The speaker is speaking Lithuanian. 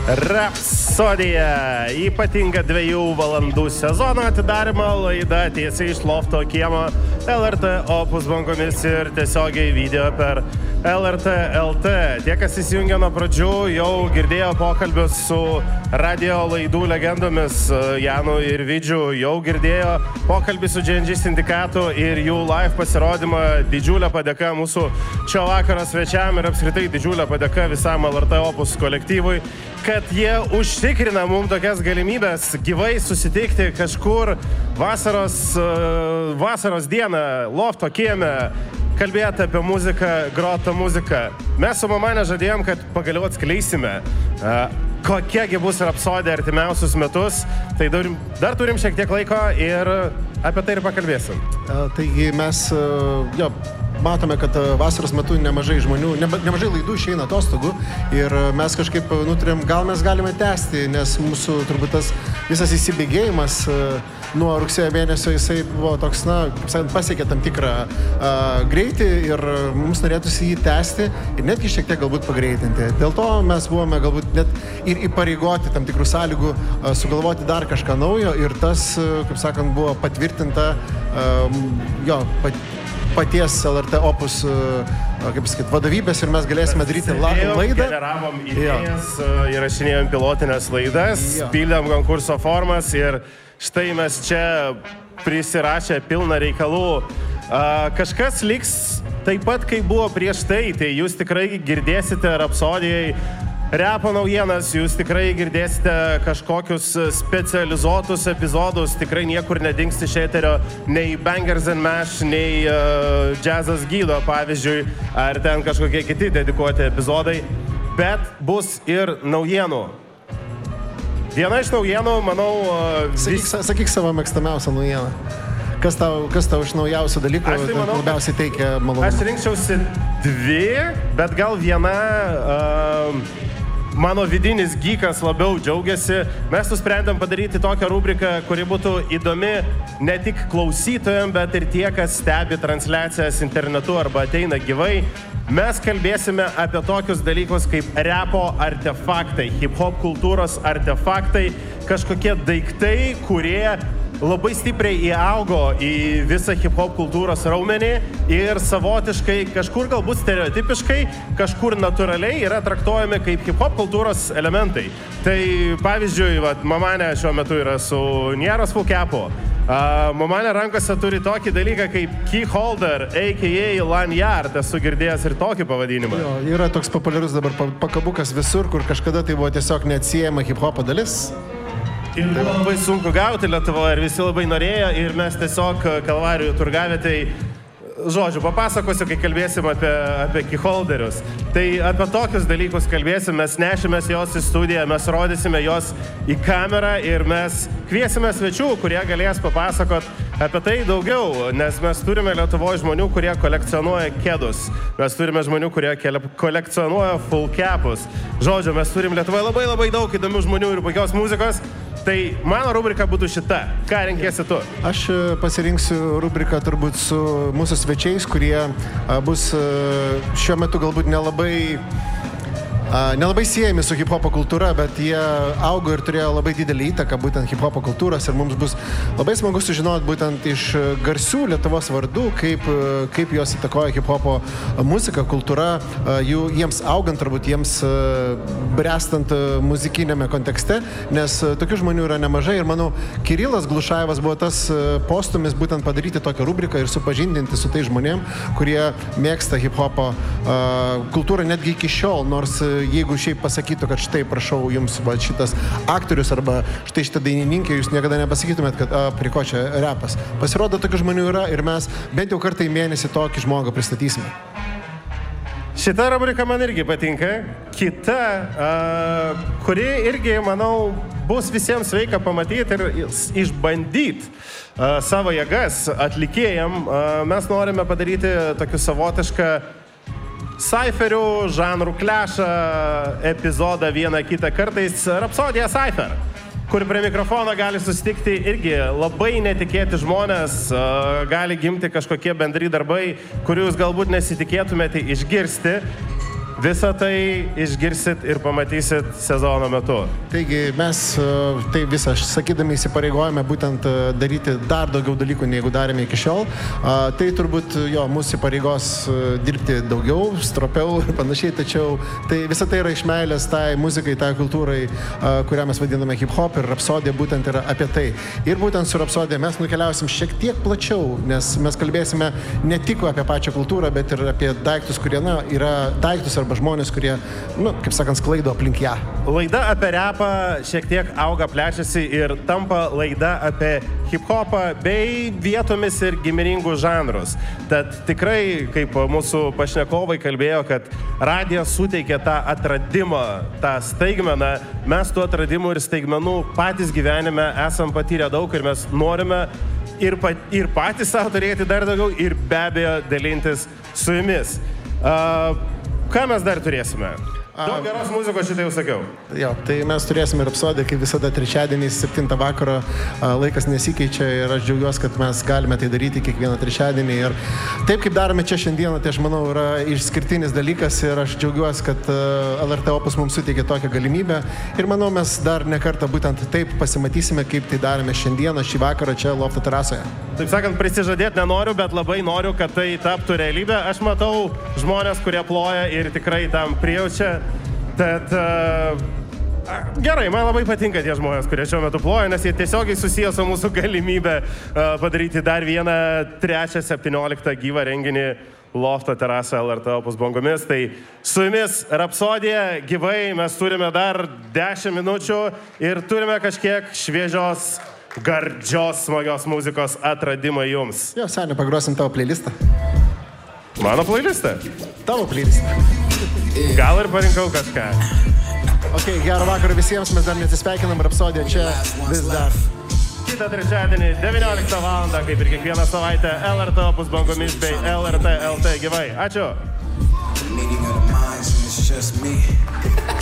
Rapsodija. Ypatinga 2 valandų sezono atidarimo laida tiesiai iš lofto kiemo LRT Opus bangomis ir tiesiogiai video per LRT LT. Tie, kas įsijungia nuo pradžių, jau girdėjo pokalbius su radio laidų legendomis Janu ir Vidžiu, jau girdėjo pokalbį su GNG sindikatu ir jų live pasirodymą. Didžiulė padėka mūsų šio vakaro svečiam ir apskritai didžiulė padėka visam LRT Opus kolektyvui, kad jie užtikrina mums tokias galimybės gyvai susitikti kažkur vasaros dieną lofto kieme, kalbėti apie muziką, grotą muziką. Mes su mama nežadėjom, kad pagaliau atskleisime, kokiagi bus Rapsodija artimiausius metus. Tai dar turim šiek tiek laiko ir apie tai ir pakalbėsim. Taigi mes matome, kad vasaros metu nemažai žmonių, nemažai laidų išeina atostogų ir mes kažkaip nutarėm, gal mes galime tęsti, nes mūsų turbūt tas visas įsibėgėjimas nuo rugsėjo mėnesio jisai buvo toks, kaip sakant, pasiekė tam tikrą greitį ir mums norėtųsi jį tęsti ir netgi šiek tiek galbūt pagreitinti. Dėl to mes buvome galbūt net ir įpareigoti tam tikrų sąlygų sugalvoti dar kažką naujo ir tas, kaip sakant, buvo patvirtinta paties LRT Opus, kaip sakyt, vadovybės ir mes galėsime daryti laidą. Generavom idėjas, įrašinėjom pilotinės laidas, pildėm konkurso formas ir štai mes čia prisirašę pilną reikalų. Kažkas liks taip pat, kaip buvo prieš tai jūs tikrai girdėsite Rapsodijai repo naujienas, jūs tikrai girdėsite kažkokius specializuotus epizodus, tikrai niekur nedings iš eterio nei Bangers and Mash, nei Jazzas gydo, pavyzdžiui, ar ten kažkokie kiti dedikuoti epizodai, bet bus ir naujienų. Viena iš naujienų, manau... Sakyk savo mėgstamiausią naujieną. Kas tau iš naujausių dalykų labiausiai teikia malonumą? Aš rinkčiausi 2, bet gal viena... Mano vidinis geekas labiau džiaugiasi. Mes nusprendėm padaryti tokią rubriką, kuri būtų įdomi ne tik klausytojams, bet ir tie, kas stebi transliacijas internetu arba ateina gyvai. Mes kalbėsime apie tokius dalykus kaip repo artefaktai, hip-hop kultūros artefaktai, kažkokie daiktai, kurie labai stipriai įaugo į visą hip-hop kultūros raumenį ir savotiškai, kažkur galbūt stereotipiškai, kažkur natūraliai yra traktuojami kaip hip-hop kultūros elementai. Tai pavyzdžiui, mamanė šiuo metu yra su Nieros Full Capu. Mamanė rankose turi tokį dalyką kaip keyholder, a.k.a. lanyard, esu girdėjęs ir tokį pavadinimą. Yra toks populiarus dabar pakabukas visur, kur kažkada tai buvo tiesiog neatsiejama hip-hopo dalis. Ir buvo labai sunku gauti Lietuvoje ir visi labai norėjo ir mes tiesiog Kalvarijų turgavietėj, žodžiu, papasakosiu, kai kalbėsim apie keyholderius. Tai apie tokius dalykus kalbėsim, mes nešimės jos į studiją, mes rodysime jos į kamerą ir mes kviesime svečių, kurie galės papasakot apie tai daugiau, nes mes turime Lietuvoje žmonių, kurie kolekcionuoja kedus. Mes turime žmonių, kurie kolekcionuoja full capus. Žodžiu, mes turim Lietuvoje labai labai daug įdomių žmonių ir puikios muzikos. Tai mano rubrika būtų šita. Ką renkėsi tu? Aš pasirinksiu rubriką turbūt su mūsų svečiais, kurie bus šiuo metu galbūt nelabai siejami su hip-hopo kultūra, bet jie augo ir turėjo labai didelį įtaką būtent hip-hopo kultūros ir mums bus labai smagu sužinoti būtent iš garsių Lietuvos vardų, kaip jos įtakoja hip-hopo muziką, kultūra, jiems augant, turbūt jiems brestant muzikinėme kontekste, nes tokių žmonių yra nemažai ir manau, Kirilas Glušajevas buvo tas postumis būtent padaryti tokią rubriką ir supažindinti su tai žmonėm, kurie mėgsta hip-hopo kultūrą netgi iki šiol, nors jeigu šiaip pasakytų, kad štai prašau jums šitas aktorius arba štai šitą dainininkė, jūs niekada nepasakytumėt, kad prie ko čia repas. Pasirodo, tokių žmonių yra ir mes bent jau kartą į mėnesį tokį žmogų pristatysime. Šita rubrika man irgi patinka. Kita, kuri irgi, manau, bus visiems sveika pamatyti ir išbandyti savo jėgas atlikėjam. Mes norime padaryti tokį savotišką Cypherių, žanrų klešą, epizodą vieną kitą kartais Rapsodija Cypher, kur prie mikrofono gali susitikti irgi labai netikėti žmonės, gali gimti kažkokie bendri darbai, kurių jūs galbūt nesitikėtumėte išgirsti. visą tai išgirsit ir pamatysit sezono metu. Taigi mes tai visą sakydami įsipareigojame būtent daryti dar daugiau dalykų, negu darėme iki šiol. Tai turbūt mūsų įpareigos dirbti daugiau, stropiau ir panašiai, tačiau tai visą tai yra iš meilės tai muzikai, tai kultūrai, kurią mes vadiname hip-hop, ir Rapsodija būtent yra apie tai. Ir būtent su Rapsodija mes nukeliausim šiek tiek plačiau, nes mes kalbėsime ne tik apie pačią kultūrą, bet ir apie daiktus, kurie yra daiktus arba žmonės, kurie, kaip sakant, sklaido aplink ją. Laida apie repą šiek tiek auga, plečiasi ir tampa laida apie hip-hopą bei vietomis ir giminingus žanrus. Tad tikrai, kaip mūsų pašnekovai kalbėjo, kad radijas suteikia tą atradimą, tą staigmeną, mes tų atradimų ir staigmenų patys gyvenime esam patyrę daug ir mes norime ir patys savo turėti dar daugiau ir be abejo dalintis su jumis. Ką mes dar turėsime? Daug geros muzikos, šitai jau sakiau. Tai mes turėsime Rapsodiją, kaip visada, trečiadieniais 7 vakaro, laikas nesikeičia ir aš džiaugiuosi, kad mes galime tai daryti kiekvieną trečiadienį. Ir taip, kaip darome čia šiandieną, tai aš manau yra išskirtinis dalykas ir aš džiaugiuosi, kad LRT Opus mums suteikė tokią galimybę. Ir manau, mes dar ne kartą būtent taip pasimatysime, kaip tai darėme šiandieną, šį vakarą čia Lofto terasoje. Taip sakant, prisižadėti nenoriu, bet labai noriu, kad tai taptų realybę. Aš matau žmonės, kurie ploja ir tikrai tam prijaučia. Tad gerai, man labai patinka tie žmonės, kurie šiuo metu ploja, nes jie tiesiogiai susiję su mūsų galimybę padaryti dar vieną 3.17 gyvą renginį Lofto terasą LRT Opus bangomis. Tai su jumis Rapsodija gyvai, mes turime dar 10 minučių ir turime kažkiek šviežios, gardžios, smagios muzikos atradimą jums. Seniai, pagrosim tavo playlistą. Mano playlistą? Tavo playlistą. Gal ir parinkau kažką. Ok, gerą vakarą visiems, mes dar neatsisveikinam, Rapsodija čia vis dar. Kitą trečiadienį 19 val. Kaip ir kiekvieną savaitę LRT Opus bangomis bei LRT LT gyvai. Ačiū.